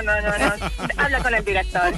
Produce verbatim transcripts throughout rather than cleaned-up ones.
no, no, no, no. Habla con el director.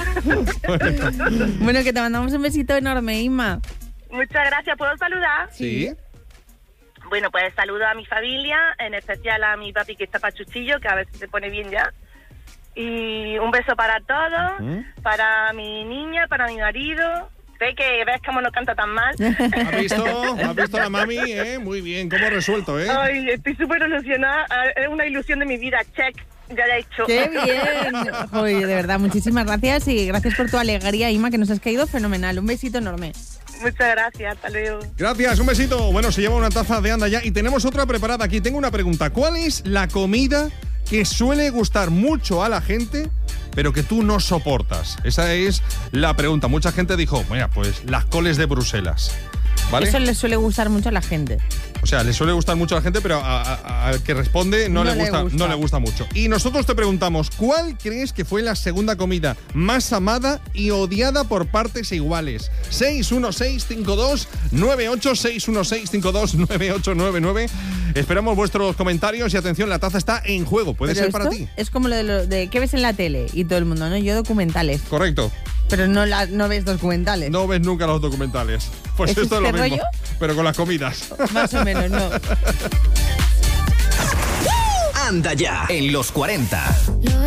Bueno, que te mandamos un besito enorme, Inma. Muchas gracias. ¿Puedo saludar? Sí. Bueno, pues saludo a mi familia, en especial a mi papi que está pachuchillo, que a ver si se pone bien ya. Y un beso para todos, uh-huh. para mi niña, para mi marido. Sé que ves cómo no canta tan mal. ¿Has visto? ¿Has visto la mami? ¿Eh? Muy bien, cómo resuelto, ¿eh? Ay, estoy súper ilusionada. Es una ilusión de mi vida. Check. Ya la he hecho. ¡Qué bien! Oye, de verdad, muchísimas gracias y gracias por tu alegría, Inma, que nos has caído fenomenal. Un besito enorme. Muchas gracias, hasta luego. Gracias, un besito. Bueno, se lleva una taza de Anda Ya y tenemos otra preparada aquí. Tengo una pregunta. ¿Cuál es la comida que suele gustar mucho a la gente, pero que tú no soportas? Esa es la pregunta. Mucha gente dijo, mira, pues las coles de Bruselas. ¿Vale? Eso le suele gustar mucho a la gente. O sea, le suele gustar mucho a la gente, pero al que responde no, no, le gusta, le gusta. no le gusta mucho. Y nosotros te preguntamos, ¿cuál crees que fue la segunda comida más amada y odiada por partes iguales? seis uno seis cinco dos nueve ocho, seis uno seis cinco dos nueve ocho nueve nueve. Esperamos vuestros comentarios y atención, la taza está en juego. Puede pero ser para ti. Es como lo de, lo de ¿qué ves en la tele? Y todo el mundo, ¿no? Yo documentales. Correcto. Pero no, la, no ves documentales. No ves nunca los documentales. Pues ¿Es esto es este lo mismo, rollo? pero con las comidas. Más o menos, no. Anda Ya, en los cuarenta.